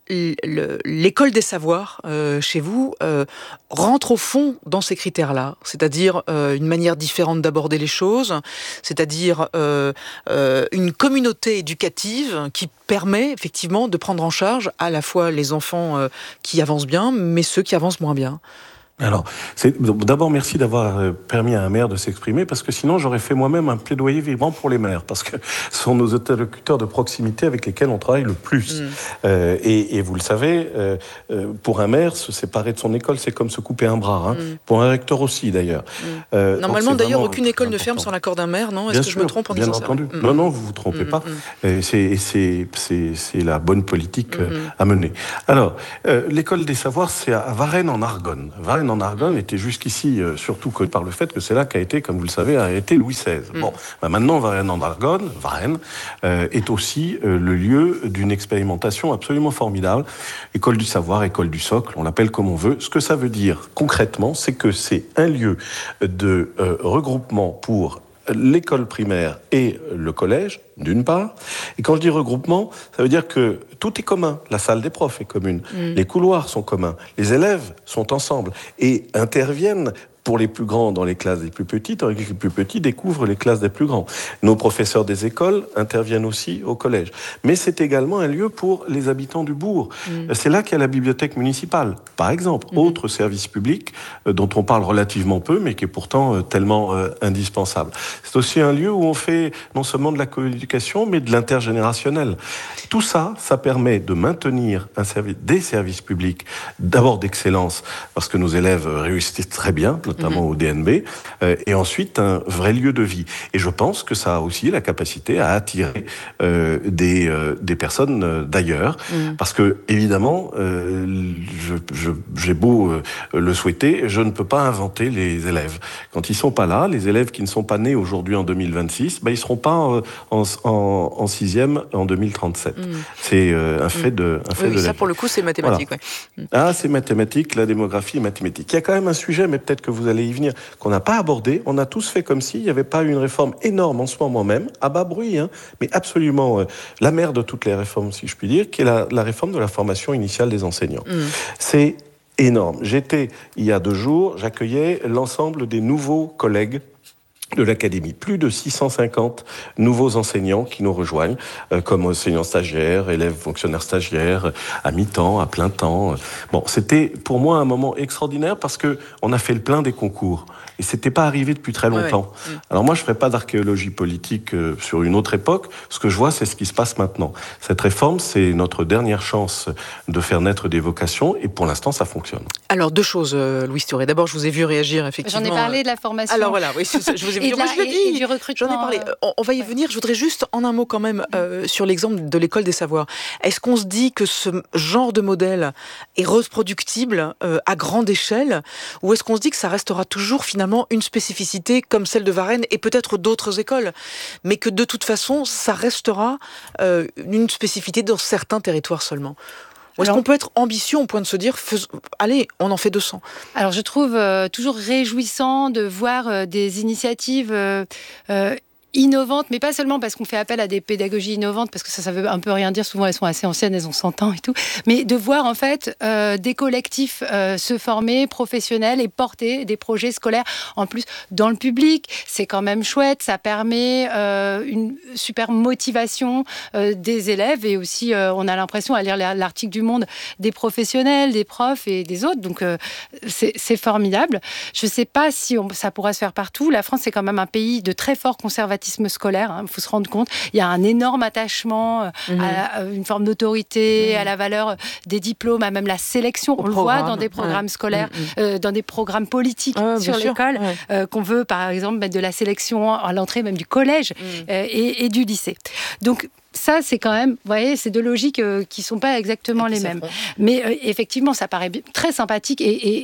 l'école des savoirs, euh, chez vous, euh, rentre au fond dans ces critères-là, c'est-à-dire euh, une manière différente d'aborder les choses, c'est-à-dire euh, euh, une communauté éducative qui permet effectivement de prendre en charge à la fois les enfants euh, qui avancent bien, mais ceux qui avancent moins bien. Alors, c'est, d'abord, merci d'avoir permis à un maire de s'exprimer, parce que sinon, j'aurais fait moi-même un plaidoyer vibrant pour les maires, parce que ce sont nos interlocuteurs de proximité avec lesquels on travaille le plus. Mmh. Euh, et, et vous le savez, euh, pour un maire, se séparer de son école, c'est comme se couper un bras. Hein. Mmh. Pour un recteur aussi, d'ailleurs. Mmh. Euh, Normalement, d'ailleurs, aucune école ne ferme sans l'accord d'un maire, non ? Est-ce bien que sûr, je me trompe en bien disant entendu. ça ? Non, non, vous vous trompez mmh. pas. Mmh. Et c'est, c'est, c'est, c'est la bonne politique mmh. à mener. Alors, euh, l'école des savoirs, c'est à Varennes en Argonne. Varennes en Argonne était jusqu'ici euh, surtout connu par le fait que c'est là qu'a été, comme vous le savez, arrêté Louis seize. Mm. Bon, bah maintenant Varennes en Argonne, Varennes, euh, est aussi euh, le lieu d'une expérimentation absolument formidable. École du savoir, école du socle, on l'appelle comme on veut. Ce que ça veut dire concrètement, c'est que c'est un lieu de euh, regroupement pour l'école primaire et le collège, d'une part. Et quand je dis regroupement, ça veut dire que tout est commun. La salle des profs est commune. Mmh. Les couloirs sont communs. Les élèves sont ensemble et interviennent pour les plus grands dans les classes des plus petites, tandis que les plus petits découvrent les classes des plus grands. Nos professeurs des écoles interviennent aussi au collège. Mais c'est également un lieu pour les habitants du bourg. Mmh. C'est là qu'il y a la bibliothèque municipale, par exemple. Mmh. Autre service public euh, dont on parle relativement peu, mais qui est pourtant euh, tellement euh, indispensable. C'est aussi un lieu où on fait non seulement de la coéducation, mais de l'intergénérationnel. Tout ça, ça permet de maintenir un service, des services publics, d'abord d'excellence, parce que nos élèves réussissent très bien, notamment mmh. au D N B, euh, et ensuite un vrai lieu de vie. Et je pense que ça a aussi la capacité à attirer euh, des, euh, des personnes euh, d'ailleurs, mmh. parce que, évidemment, euh, je, je, j'ai beau euh, le souhaiter, je ne peux pas inventer les élèves. Quand ils sont pas là, les élèves qui ne sont pas nés aujourd'hui en deux mille vingt-six, ben, ils seront pas en, en, en, en sixième en deux mille trente-sept. Mmh. C'est euh, un fait de un fait oui, de ça, la pour le coup, c'est mathématique. Voilà. Ouais. Ah, c'est mathématique, la démographie est mathématique. Il y a quand même un sujet, mais peut-être que vous allez y venir, qu'on n'a pas abordé. On a tous fait comme s'il n'y avait pas eu une réforme énorme en ce moment même, à bas bruit, hein, mais absolument euh, la mère de toutes les réformes, si je puis dire, qui est la, la réforme de la formation initiale des enseignants. Mmh. C'est énorme. J'étais, il y a deux jours, j'accueillais l'ensemble des nouveaux collègues de l'académie. Plus de six cent cinquante nouveaux enseignants qui nous rejoignent, euh, comme enseignants stagiaires, élèves fonctionnaires stagiaires, à mi-temps, à plein temps. Bon, c'était pour moi un moment extraordinaire parce que on a fait le plein des concours. Et c'était pas arrivé depuis très longtemps. Ouais, ouais. Alors moi, je ferai pas d'archéologie politique euh, sur une autre époque. Ce que je vois, c'est ce qui se passe maintenant. Cette réforme, c'est notre dernière chance de faire naître des vocations, et pour l'instant, ça fonctionne. Alors, deux choses, euh, Louise Touré. D'abord, je vous ai vu réagir, effectivement. J'en ai parlé de la formation. Alors voilà, oui, je vous ai vu. Moi, je l'ai dit. Et du recrutement. J'en ai parlé. On, on va y ouais. venir. Je voudrais juste, en un mot quand même, euh, sur l'exemple de l'école des savoirs. Est-ce qu'on se dit que ce genre de modèle est reproductible euh, à grande échelle, ou est-ce qu'on se dit que ça restera toujours finalement une spécificité comme celle de Varennes et peut-être d'autres écoles, mais que de toute façon, ça restera euh, une spécificité dans certains territoires seulement? Ou est-ce Alors, qu'on peut être ambitieux au point de se dire, fais, allez, on en fait deux cents? Alors, je trouve euh, toujours réjouissant de voir euh, des initiatives euh, euh, innovantes, mais pas seulement parce qu'on fait appel à des pédagogies innovantes, parce que ça, ça veut un peu rien dire. Souvent, elles sont assez anciennes, elles ont cent ans et tout. Mais de voir, en fait, euh, des collectifs euh, se former, professionnels, et porter des projets scolaires, en plus, dans le public. C'est quand même chouette. Ça permet euh, une super motivation euh, des élèves, et aussi, euh, on a l'impression, à lire l'article du Monde, des professionnels, des profs et des autres. Donc, euh, c'est, c'est formidable. Je ne sais pas si on, ça pourra se faire partout. La France, c'est quand même un pays de très fort conservatisme scolaire, il hein, faut se rendre compte. Il y a un énorme attachement mmh. à, à une forme d'autorité, mmh. à la valeur des diplômes, à même la sélection. Au On programme. le voit dans des programmes ouais. scolaires, mmh. euh, dans des programmes politiques ah, sur l'école, ouais. euh, qu'on veut, par exemple, mettre de la sélection à l'entrée même du collège mmh. euh, et, et du lycée. Donc, ça, c'est quand même, vous voyez, c'est deux logiques euh, qui ne sont pas exactement et les mêmes. Font. Mais euh, effectivement, ça paraît très sympathique et, et, et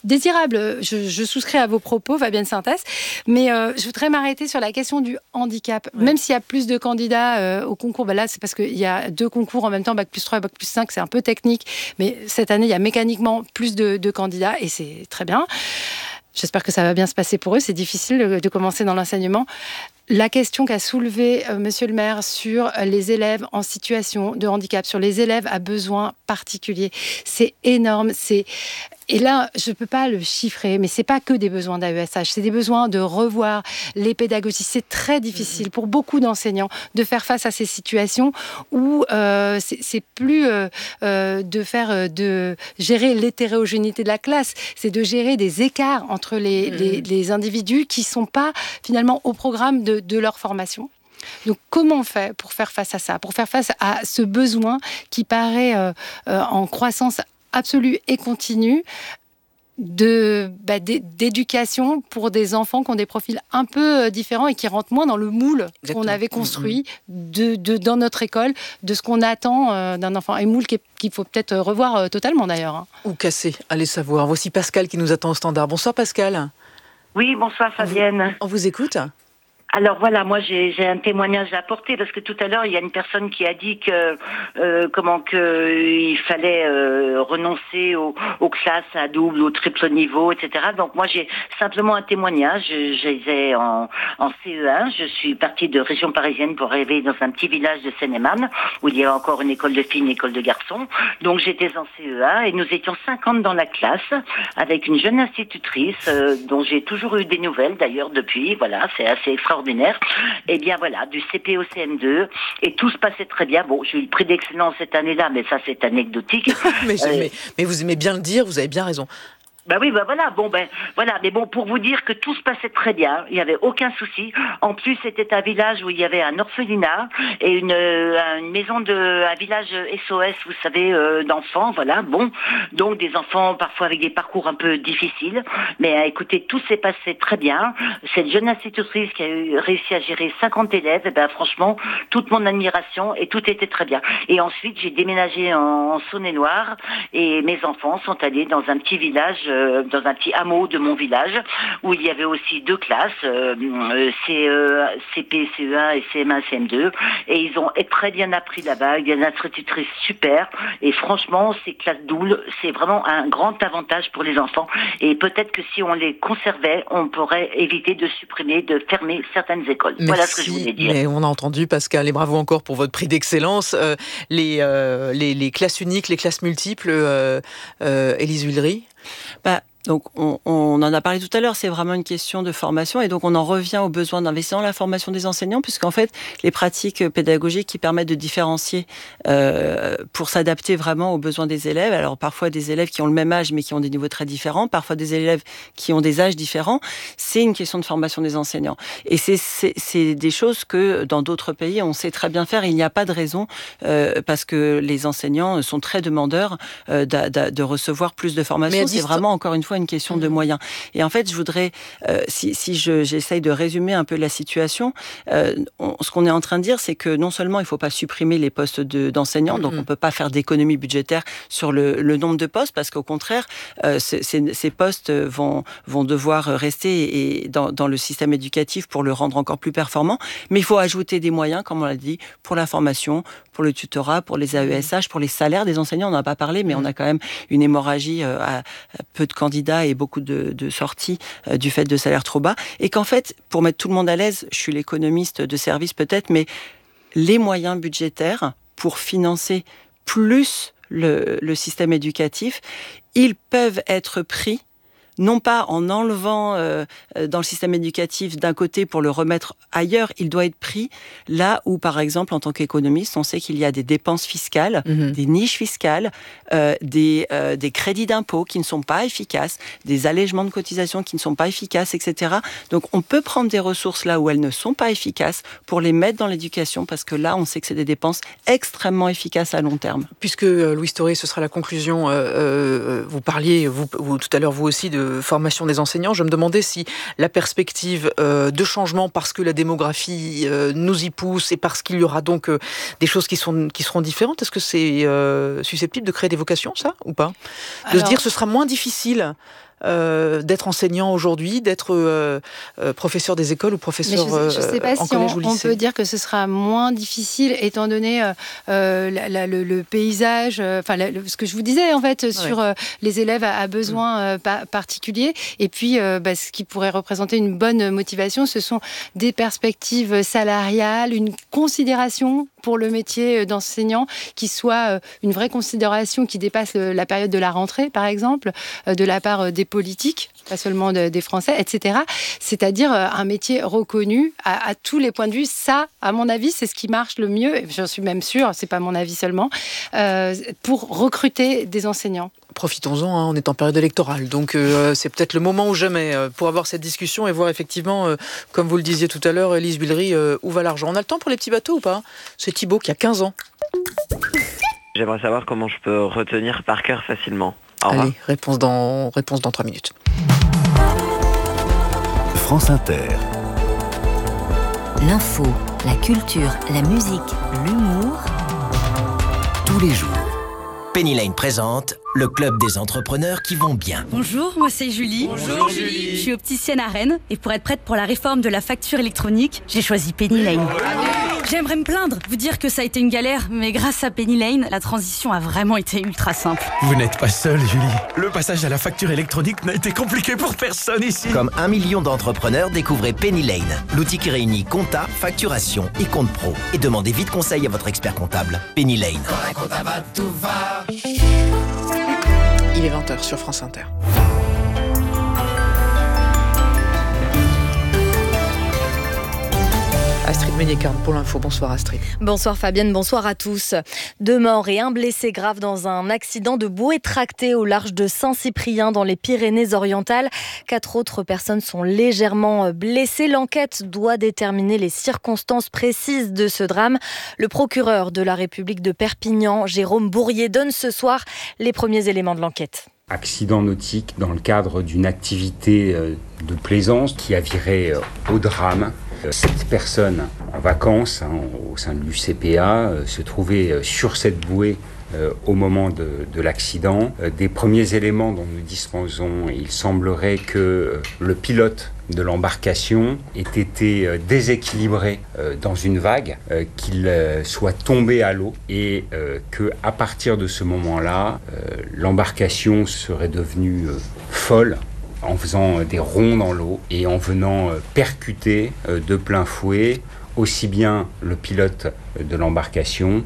désirable. Je, je souscris à vos propos, Fabienne Sintès, mais euh, je voudrais m'arrêter sur la question du handicap. Ouais. Même s'il y a plus de candidats euh, au concours, ben là c'est parce qu'il y a deux concours en même temps, bac plus trois et bac plus cinq, c'est un peu technique, mais cette année il y a mécaniquement plus de, de candidats et c'est très bien. J'espère que ça va bien se passer pour eux, c'est difficile de, de commencer dans l'enseignement. La question qu'a soulevée euh, Monsieur le maire sur les élèves en situation de handicap, sur les élèves à besoins particuliers, c'est énorme. C'est... Et là, je ne peux pas le chiffrer, mais ce n'est pas que des besoins d'A E S H, c'est des besoins de revoir les pédagogies. C'est très difficile pour beaucoup d'enseignants de faire face à ces situations où euh, c'est, c'est plus euh, euh, de faire, de gérer l'hétérogénéité de la classe, c'est de gérer des écarts entre les, mmh. les, les individus qui ne sont pas finalement au programme de, de leur formation. Donc, comment on fait pour faire face à ça, pour faire face à ce besoin qui paraît euh, euh, en croissance absolue et continue de, bah, d'éducation pour des enfants qui ont des profils un peu différents et qui rentrent moins dans le moule Exactement. qu'on avait construit de, de, dans notre école, de ce qu'on attend euh, d'un enfant. Un moule qui, qu'il faut peut-être revoir euh, totalement d'ailleurs. Hein. Ou casser, allez savoir. Voici Pascal qui nous attend au standard. Bonsoir Pascal. Oui, bonsoir Fabienne. On vous, on vous écoute. Alors voilà, moi j'ai, j'ai un témoignage à apporter parce que tout à l'heure il y a une personne qui a dit que euh, comment que il fallait euh, renoncer aux, aux classes à double ou triple niveau, et cetera. Donc moi j'ai simplement un témoignage. J'étais en, en C E un, je suis partie de région parisienne pour arriver dans un petit village de Seine-et-Marne où il y a encore une école de filles, une école de garçons. Donc j'étais en C E un et nous étions cinquante dans la classe avec une jeune institutrice euh, dont j'ai toujours eu des nouvelles d'ailleurs depuis. Voilà, c'est assez extraordinaire. Et bien voilà, du C P au C M deux, et tout se passait très bien. Bon, j'ai eu le prix d'excellence cette année-là, mais ça c'est anecdotique. mais, euh, mais, mais vous aimez bien le dire, vous avez bien raison. Ben oui, ben voilà, bon ben voilà, mais bon, pour vous dire que tout se passait très bien, il n'y avait aucun souci. En plus, c'était un village où il y avait un orphelinat et une, euh, une maison de, un village S O S, vous savez, euh, d'enfants, voilà, bon, donc des enfants parfois avec des parcours un peu difficiles, mais euh, écoutez, tout s'est passé très bien. Cette jeune institutrice qui a eu, réussi à gérer cinquante élèves, eh ben franchement, toute mon admiration et tout était très bien. Et ensuite, j'ai déménagé en, en Saône-et-Loire et mes enfants sont allés dans un petit village dans un petit hameau de mon village où il y avait aussi deux classes, euh, C P, C E un et C M un, C M deux, et ils ont très bien appris là-bas. Il y a une institutrice super et franchement ces classes doubles c'est vraiment un grand avantage pour les enfants et peut-être que si on les conservait on pourrait éviter de supprimer, de fermer certaines écoles. Merci, voilà ce que je voulais dire. Mais on a entendu Pascal et bravo encore pour votre prix d'excellence. Euh, les, euh, les, les classes uniques, les classes multiples, euh, euh, Élise Huillery. Bah, donc on, on en a parlé tout à l'heure, c'est vraiment une question de formation et donc on en revient au besoin d'investir dans la formation des enseignants puisqu'en fait les pratiques pédagogiques qui permettent de différencier euh, pour s'adapter vraiment aux besoins des élèves, alors parfois des élèves qui ont le même âge mais qui ont des niveaux très différents, parfois des élèves qui ont des âges différents, c'est une question de formation des enseignants et c'est, c'est, c'est des choses que dans d'autres pays on sait très bien faire, il n'y a pas de raison euh, parce que les enseignants sont très demandeurs euh, de, de, de recevoir plus de formation, c'est vraiment encore une fois une question de moyens. Et en fait, je voudrais, euh, si, si je, j'essaye de résumer un peu la situation, euh, on, ce qu'on est en train de dire, c'est que non seulement il ne faut pas supprimer les postes de, d'enseignants, donc on ne peut pas faire d'économie budgétaire sur le, le nombre de postes, parce qu'au contraire, euh, ces, ces postes vont, vont devoir rester et, dans, dans le système éducatif pour le rendre encore plus performant, mais il faut ajouter des moyens, comme on l'a dit, pour la formation, pour le tutorat, pour les A E S H, pour les salaires des enseignants, on n'en a pas parlé, mais on a quand même une hémorragie euh, à, à peu de candidats et beaucoup de, de sorties euh, du fait de salaires trop bas. Et qu'en fait, pour mettre tout le monde à l'aise, je suis l'économiste de service peut-être, mais les moyens budgétaires pour financer plus le, le système éducatif, ils peuvent être pris non pas en enlevant euh, dans le système éducatif d'un côté pour le remettre ailleurs, il doit être pris là où, par exemple, en tant qu'économiste, on sait qu'il y a des dépenses fiscales, mmh. des niches fiscales, euh, des, euh, des crédits d'impôt qui ne sont pas efficaces, des allègements de cotisations qui ne sont pas efficaces, et cetera. Donc, on peut prendre des ressources là où elles ne sont pas efficaces pour les mettre dans l'éducation parce que là, on sait que c'est des dépenses extrêmement efficaces à long terme. Puisque, euh, Louis Storey, ce sera la conclusion, euh, euh, vous parliez, vous, vous, tout à l'heure, vous aussi, de formation des enseignants. Je me demandais si la perspective euh, de changement, parce que la démographie euh, nous y pousse et parce qu'il y aura donc euh, des choses qui, sont, qui seront différentes, est-ce que c'est euh, susceptible de créer des vocations, ça, ou pas ? De Alors... se dire que ce sera moins difficile euh, d'être enseignant aujourd'hui, d'être euh, euh, professeur des écoles ou professeur Mais je ne sais pas euh, si en collège on, ou lycée? on peut dire que ce sera moins difficile étant donné euh, euh, la, la, le, le paysage, enfin euh, ce que je vous disais en fait sur ouais. euh, les élèves à, à besoins euh, pa- particuliers. Et puis euh, bah, ce qui pourrait représenter une bonne motivation, ce sont des perspectives salariales, une considération pour le métier d'enseignant qui soit une vraie considération qui dépasse la période de la rentrée, par exemple, de la part des politiques, pas seulement de, des Français, et cetera. C'est-à-dire un métier reconnu à, à tous les points de vue. Ça, à mon avis, c'est ce qui marche le mieux, et j'en suis même sûre, c'est pas mon avis seulement, euh, pour recruter des enseignants. Profitons-en, hein, on est en période électorale, donc euh, c'est peut-être le moment ou jamais euh, pour avoir cette discussion et voir effectivement, euh, comme vous le disiez tout à l'heure, Élise Villery, euh, où va l'argent. On a le temps pour les petits bateaux ou pas? C'est Thibaut qui a quinze ans. J'aimerais savoir comment je peux retenir par cœur facilement. Au Allez, revoir. réponse dans, réponse dans trois minutes. France Inter. L'info, la culture, la musique, l'humour. Tous les jours. Penny Lane présente le club des entrepreneurs qui vont bien. Bonjour, moi c'est Julie. Bonjour Julie. Je suis opticienne à Rennes et pour être prête pour la réforme de la facture électronique, j'ai choisi Penny Lane. J'aimerais me plaindre, vous dire que ça a été une galère, mais grâce à Penny Lane, la transition a vraiment été ultra simple. Vous n'êtes pas seule, Julie. Le passage à la facture électronique n'a été compliqué pour personne ici. Comme un million d'entrepreneurs, découvrez Penny Lane, l'outil qui réunit compta, facturation et compte pro. Et demandez vite conseil à votre expert comptable. Penny Lane. Quand un comptable va, tout va. Il est vingt heures sur France Inter. Astrid Meignet-Carne pour l'info. Bonsoir Astrid. Bonsoir Fabienne, bonsoir à tous. Deux morts et un blessé grave dans un accident de bouée tractée au large de Saint-Cyprien dans les Pyrénées-Orientales. Quatre autres personnes sont légèrement blessées. L'enquête doit déterminer les circonstances précises de ce drame. Le procureur de la République de Perpignan, Jérôme Bourrier, donne ce soir les premiers éléments de l'enquête. Accident nautique dans le cadre d'une activité de plaisance qui a viré au drame. Cette personne en vacances hein, au sein de l'U C P A euh, se trouvait sur cette bouée euh, au moment de, de l'accident. Euh, des premiers éléments dont nous disposons, il semblerait que euh, le pilote de l'embarcation ait été euh, déséquilibré euh, dans une vague, euh, qu'il euh, soit tombé à l'eau et euh, qu'à partir de ce moment-là, euh, l'embarcation serait devenue euh, folle, en faisant des ronds dans l'eau et en venant percuter de plein fouet aussi bien le pilote de l'embarcation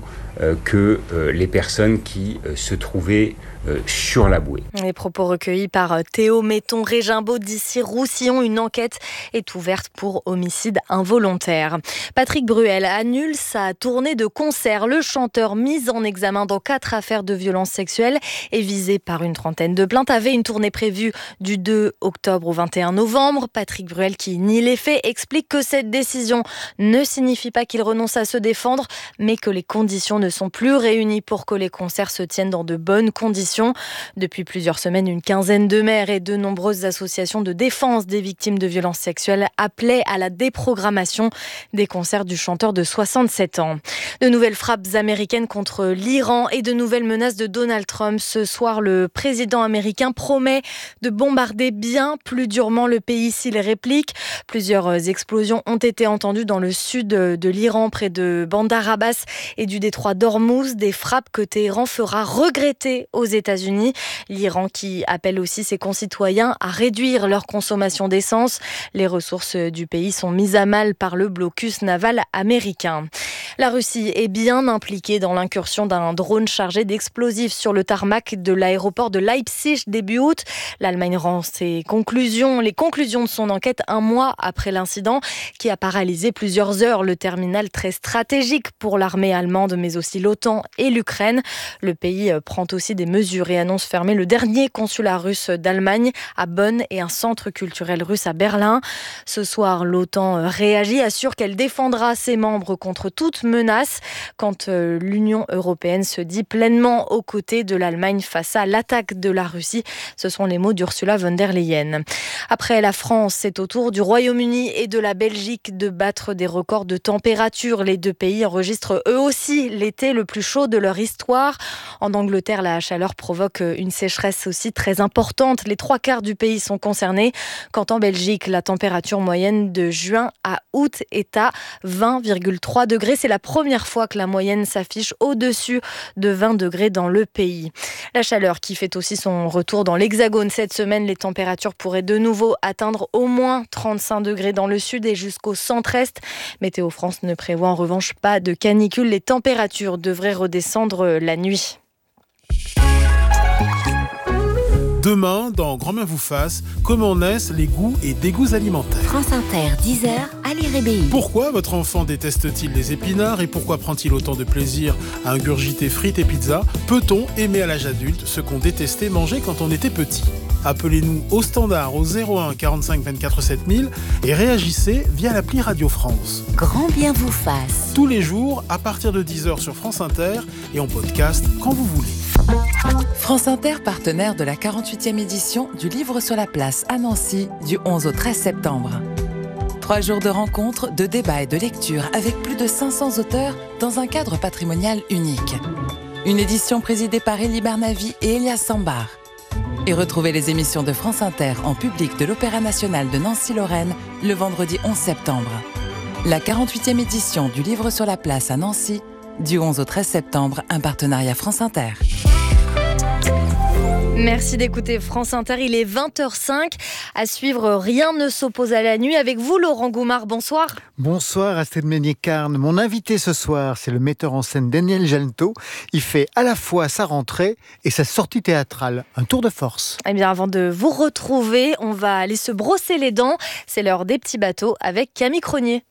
que les personnes qui se trouvaient sur la bouée. Les propos recueillis par Théo Metton-Régimbaud d'ici Roussillon. Une enquête est ouverte pour homicide involontaire. Patrick Bruel annule sa tournée de concert. Le chanteur, mis en examen dans quatre affaires de violences sexuelles et visé par une trentaine de plaintes, avait une tournée prévue du deux octobre au vingt et un novembre. Patrick Bruel, qui nie les faits, explique que cette décision ne signifie pas qu'il renonce à se défendre, mais que les conditions ne sont plus réunies pour que les concerts se tiennent dans de bonnes conditions. Depuis plusieurs semaines, une quinzaine de maires et de nombreuses associations de défense des victimes de violences sexuelles appelaient à la déprogrammation des concerts du chanteur de soixante-sept ans. De nouvelles frappes américaines contre l'Iran et de nouvelles menaces de Donald Trump. Ce soir, le président américain promet de bombarder bien plus durement le pays s'il réplique. Plusieurs explosions ont été entendues dans le sud de l'Iran, près de Bandar Abbas et du détroit d'Ormuz. Des frappes que Téhéran fera regretter aux États-Unis. L'Iran qui appelle aussi ses concitoyens à réduire leur consommation d'essence. Les ressources du pays sont mises à mal par le blocus naval américain. La Russie est bien impliquée dans l'incursion d'un drone chargé d'explosifs sur le tarmac de l'aéroport de Leipzig début août. L'Allemagne rend ses conclusions, les conclusions de son enquête un mois après l'incident qui a paralysé plusieurs heures le terminal très stratégique pour l'armée allemande, mais aussi l'OTAN et l'Ukraine. Le pays prend aussi des mesures et annonce fermer le dernier consulat russe d'Allemagne à Bonn et un centre culturel russe à Berlin. Ce soir, l'OTAN réagit, assure qu'elle défendra ses membres contre toute toute menace quand euh, l'Union européenne se dit pleinement aux côtés de l'Allemagne face à l'attaque de la Russie. Ce sont les mots d'Ursula von der Leyen. Après la France, c'est au tour du Royaume-Uni et de la Belgique de battre des records de température. Les deux pays enregistrent eux aussi l'été le plus chaud de leur histoire. En Angleterre, la chaleur provoque une sécheresse aussi très importante. Les trois quarts du pays sont concernés. Quant en Belgique, la température moyenne de juin à août est à vingt virgule trois degrés. C'est la première fois que la moyenne s'affiche au-dessus de vingt degrés dans le pays. La chaleur qui fait aussi son retour dans l'Hexagone cette semaine. Les températures pourraient de nouveau atteindre au moins trente-cinq degrés dans le sud et jusqu'au centre-est. Météo France ne prévoit en revanche pas de canicule. Les températures devraient redescendre la nuit. Demain, dans Grand Bien vous fasse, comment naissent les goûts et dégoûts alimentaires. France Inter, dix heures, Ali Rébéi. Pourquoi votre enfant déteste-t-il les épinards et pourquoi prend-il autant de plaisir à ingurgiter frites et pizzas? Peut-on aimer à l'âge adulte ce qu'on détestait manger quand on était petit? Appelez-nous au standard au zéro un quarante-cinq vingt-quatre sept mille et réagissez via l'appli Radio France. Grand Bien vous fasse. Tous les jours, à partir de dix heures sur France Inter et en podcast quand vous voulez. France Inter, partenaire de la quarante-huitième édition du Livre sur la place à Nancy du onze au treize septembre. Trois jours de rencontres, de débats et de lecture avec plus de cinq cents auteurs dans un cadre patrimonial unique. Une édition présidée par Elie Barnavi et Elias Sambar. Et retrouvez les émissions de France Inter en public de l'Opéra national de Nancy-Lorraine le vendredi onze septembre. La quarante-huitième édition du Livre sur la place à Nancy du onze au treize septembre, un partenariat France Inter. Merci d'écouter France Inter, il est vingt heures cinq. À suivre, Rien ne s'oppose à la nuit. Avec vous, Laurent Goumard, bonsoir. Bonsoir, Astrid Meignet-Carne. Mon invité ce soir, c'est le metteur en scène Daniel Jelto. Il fait à la fois sa rentrée et sa sortie théâtrale. Un tour de force. Eh bien, avant de vous retrouver, on va aller se brosser les dents. C'est l'heure des petits bateaux avec Camille Cronier.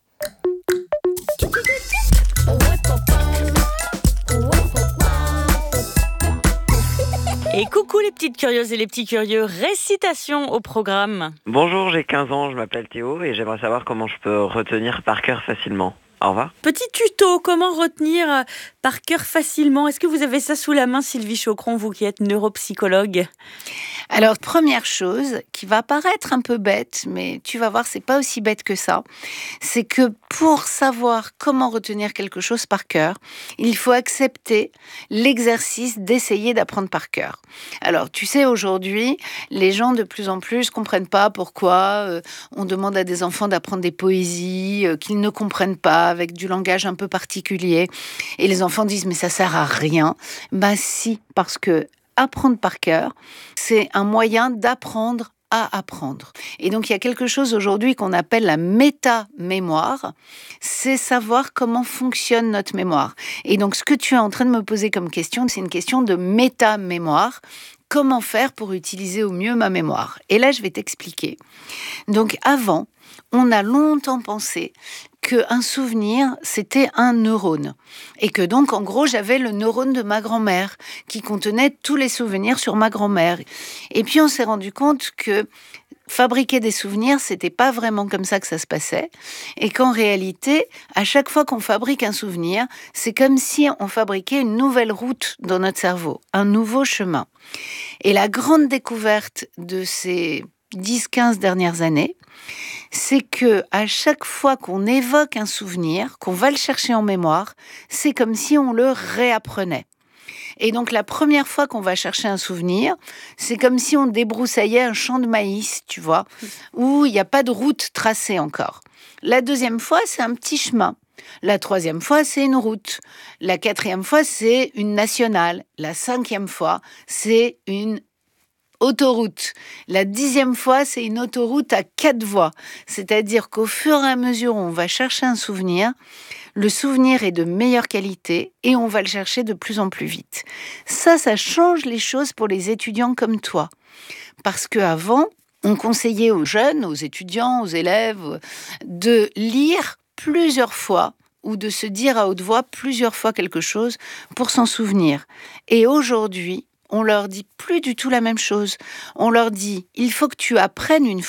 Et coucou les petites curieuses et les petits curieux, récitation au programme. Bonjour, j'ai quinze ans, je m'appelle Théo et j'aimerais savoir comment je peux retenir par cœur facilement. Au revoir. Petit tuto, comment retenir par cœur facilement? Est-ce que vous avez ça sous la main, Sylvie Chocron, vous qui êtes neuropsychologue? Alors, première chose qui va paraître un peu bête, mais tu vas voir, c'est pas aussi bête que ça, c'est que pour savoir comment retenir quelque chose par cœur, il faut accepter l'exercice d'essayer d'apprendre par cœur. Alors, tu sais, aujourd'hui, les gens de plus en plus comprennent pas pourquoi euh, on demande à des enfants d'apprendre des poésies euh, qu'ils ne comprennent pas, avec du langage un peu particulier. Et les enfants disent, mais ça sert à rien. Ben si, parce que apprendre par cœur, c'est un moyen d'apprendre à apprendre. Et donc, il y a quelque chose aujourd'hui qu'on appelle la méta-mémoire. C'est savoir comment fonctionne notre mémoire. Et donc, ce que tu es en train de me poser comme question, c'est une question de méta-mémoire. Comment faire pour utiliser au mieux ma mémoire? Et là, je vais t'expliquer. Donc, avant, on a longtemps pensé qu'un souvenir, c'était un neurone. Et que donc, en gros, j'avais le neurone de ma grand-mère qui contenait tous les souvenirs sur ma grand-mère. Et puis, on s'est rendu compte que fabriquer des souvenirs, c'était pas vraiment comme ça que ça se passait. Et qu'en réalité, à chaque fois qu'on fabrique un souvenir, c'est comme si on fabriquait une nouvelle route dans notre cerveau, un nouveau chemin. Et la grande découverte de ces dix quinze dernières années, c'est que à chaque fois qu'on évoque un souvenir, qu'on va le chercher en mémoire, c'est comme si on le réapprenait. Et donc la première fois qu'on va chercher un souvenir, c'est comme si on débroussaillait un champ de maïs, tu vois, où il n'y a pas de route tracée encore. La deuxième fois, c'est un petit chemin. La troisième fois, c'est une route. La quatrième fois, c'est une nationale. La cinquième fois, c'est une autoroute. La dixième fois, c'est une autoroute à quatre voies. C'est-à-dire qu'au fur et à mesure où on va chercher un souvenir, le souvenir est de meilleure qualité et on va le chercher de plus en plus vite. Ça, ça change les choses pour les étudiants comme toi. Parce qu'avant, on conseillait aux jeunes, aux étudiants, aux élèves, de lire plusieurs fois ou de se dire à haute voix plusieurs fois quelque chose pour s'en souvenir. Et aujourd'hui, on leur dit plus du tout la même chose. On leur dit, il faut que tu apprennes une fois,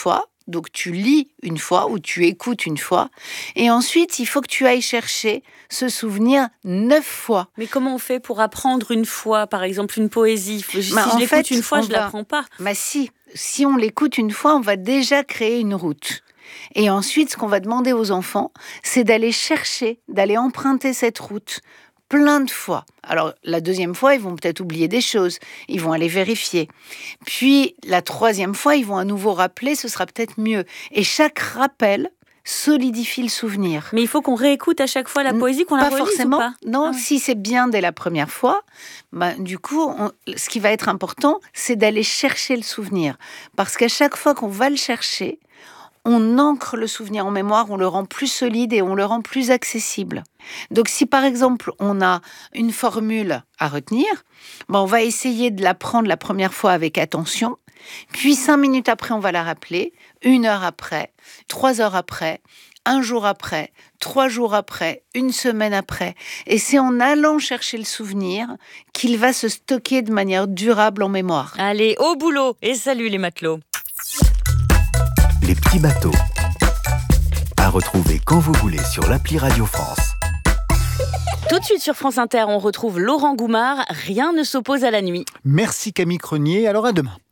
Donc tu lis une fois ou tu écoutes une fois. Et ensuite, il faut que tu ailles chercher ce souvenir neuf fois. Mais comment on fait pour apprendre une fois, par exemple, une poésie? Si bah, je l'écoute fait, une fois, je ne va... l'apprends pas. Bah si, si on l'écoute une fois, on va déjà créer une route. Et ensuite, ce qu'on va demander aux enfants, c'est d'aller chercher, d'aller emprunter cette route plein de fois. Alors, la deuxième fois, ils vont peut-être oublier des choses. Ils vont aller vérifier. Puis, la troisième fois, ils vont à nouveau rappeler, ce sera peut-être mieux. Et chaque rappel solidifie le souvenir. Mais il faut qu'on réécoute à chaque fois la poésie, qu'on la relise forcément. Ou pas Non, ah ouais. Si c'est bien dès la première fois, bah, du coup, on, ce qui va être important, c'est d'aller chercher le souvenir. Parce qu'à chaque fois qu'on va le chercher, on ancre le souvenir en mémoire, on le rend plus solide et on le rend plus accessible. Donc si par exemple on a une formule à retenir, ben on va essayer de la prendre la première fois avec attention, puis cinq minutes après on va la rappeler, une heure après, trois heures après, un jour après, trois jours après, une semaine après. Et c'est en allant chercher le souvenir qu'il va se stocker de manière durable en mémoire. Allez, au boulot et salut les matelots. Les petits bateaux. À retrouver quand vous voulez sur l'appli Radio France. Tout de suite sur France Inter, on retrouve Laurent Goumard. Rien ne s'oppose à la nuit. Merci Camille Crenier, alors à demain.